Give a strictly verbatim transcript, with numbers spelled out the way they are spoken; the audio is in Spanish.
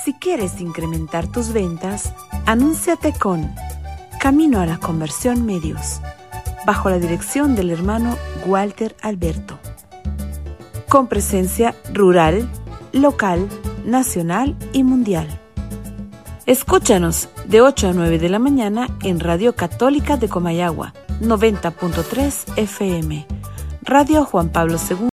Si quieres incrementar tus ventas, anúnciate con Camino a la Conversión Medios, bajo la dirección del hermano Walter Alberto. Con presencia rural, local, nacional y mundial. Escúchanos de ocho a nueve de la mañana en Radio Católica de Comayagua, noventa punto tres F M, Radio Juan Pablo segundo.